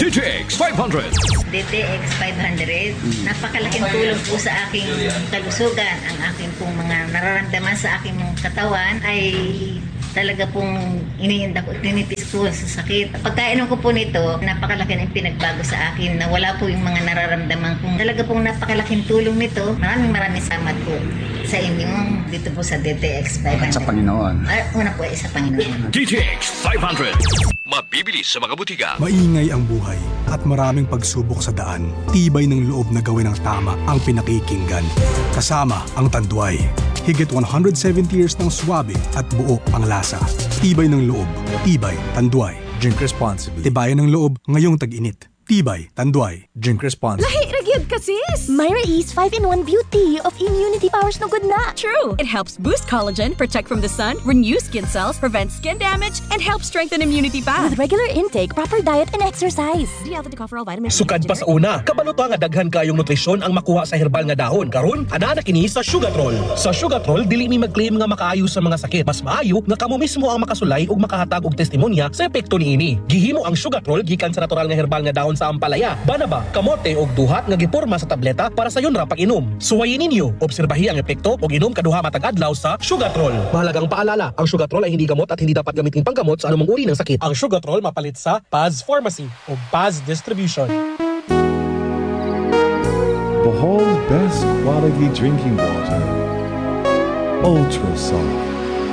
DTX 500. DTX 500, napakalaking tulong po sa aking kalusugan. Ang aking pong mga nararamdaman sa aking mga katawan ay talaga pong iniinda ko, tinipis ko sa sakit. Pagkainom ko po nito, napakalaki ng pinagbago sa akin na wala po yung mga nararamdaman kong talaga pong napakalaking tulong nito. Maraming salamat po sa inyong dito po sa DTX 500. At sa Panginoon. Una po ay sa Panginoon. DTX 500. Mabibili sa mga butika. Maingay ang buhay at maraming pagsubok sa daan. Tibay ng loob na gawin ang tama ang pinakikinggan. Kasama ang Tanduay. Higit 170 years ng swabe at buo ang lasa. Tibay ng loob. Tibay, Tanduay. Drink responsibly. Tibayan ng loob ngayong tag-init. Tibay, Tanduay. Drink responsibly. Lahi ragyod ka sis! Myra East 5-in-1 Beauty of Immunity Powers no good na. True. It helps boost collagen, protect from the sun, renew skin cells, prevent skin damage, and help strengthen immunity pa. With regular intake, proper diet, and exercise. Sukad pa sa una, kabaluto nga daghan kayong nutrisyon ang makuha sa herbal nga dahon. Karon, ana na kini sa Sugatrol. Sa Sugatrol, dili mi mag-claim nga makaayo sa mga sakit. Mas maayo nga kamo mismo ang makasulay ug makahatag og testimonya sa epekto niini. Gihimo ang Sugatrol gikan sa natural nga herbal nga dahon sa ampalaya, banaba, kamote og duhat nga giporma sa tableta para sa yon ra pag-inom. Suwayin ninyo, obserbahi ang epekto og inom kaduha matag adlaw sa Sugatrol. Mahalagang paalala, ang Sugatrol ay hindi gamot at hindi dapat gamitin panggamot sa anumang uri ng sakit. Ang Sugatrol mapalit sa Paz Pharmacy o Paz Distribution. Bohol's best quality drinking water. Ultra soft.